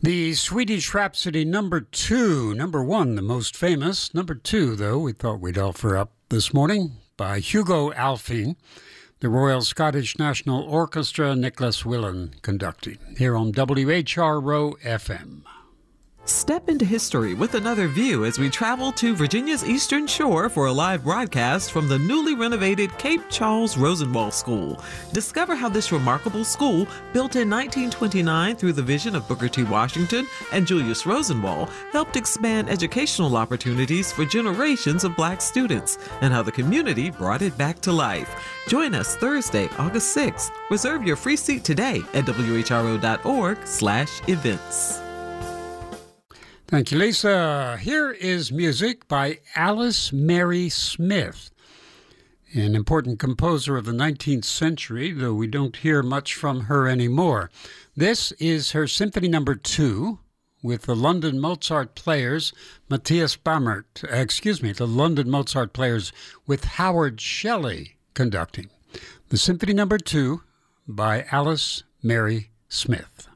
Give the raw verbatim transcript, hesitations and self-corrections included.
The Swedish Rhapsody number two, number one, the most famous. Number two, though, we thought we'd offer up this morning by Hugo Alfvén, the Royal Scottish National Orchestra, Nicholas Willan conducting, here on W H R O F M. Step into history with another view as we travel to Virginia's Eastern Shore for a live broadcast from the newly renovated Cape Charles Rosenwald School. Discover how this remarkable school, built in nineteen twenty-nine through the vision of Booker T. Washington and Julius Rosenwald, helped expand educational opportunities for generations of Black students, and how the community brought it back to life. Join us Thursday, August sixth. Reserve your free seat today at W H R O dot org slash events. Thank you, Lisa. Here is music by Alice Mary Smith, an important composer of the nineteenth century, though we don't hear much from her anymore. This is her Symphony Number Two with the London Mozart Players, Matthias Bammert, excuse me, the London Mozart Players with Howard Shelley conducting. The Symphony Number Two by Alice Mary Smith.